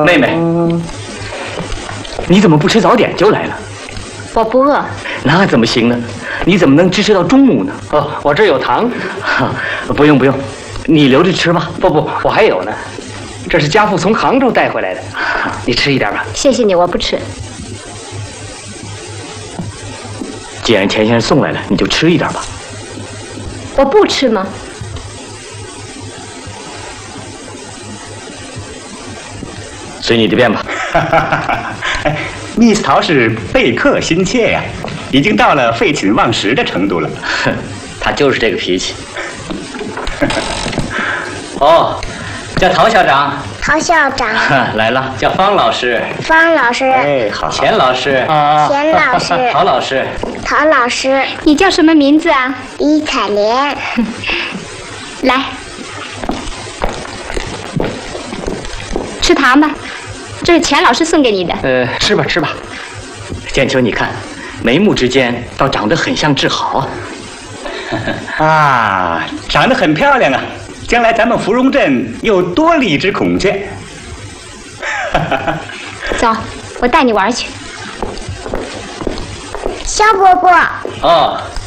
妹妹，你怎么不吃早点就来了？ 我不饿。 那怎么行呢？你怎么能支持到中午呢？ 哦，我这有糖。 不用不用，你留着吃吧。 不，我还有呢。这是家父从杭州带回来的，你吃一点吧。 谢谢你，我不吃。 既然钱先生送来了，你就吃一点吧。 我不吃吗？ 随你的便吧。 Miss 陶是备课心切呀，已经到了废寝忘食的程度了。 他就是这个脾气。哦，叫陶校长。 陶校长来了，叫方老师。 方老师。 哎，好。 钱老师。 钱老师。 陶老师。 陶老师。 你叫什么名字啊？ 李彩莲。 来，吃糖吧，这是钱老师送给你的。 吃吧吃吧。 建秋，你看，眉目之间倒长得很像志豪啊。 啊，长得很漂亮啊！将来咱们芙蓉镇又多了一只孔雀。 走，我带你玩去。 肖伯伯。 哦，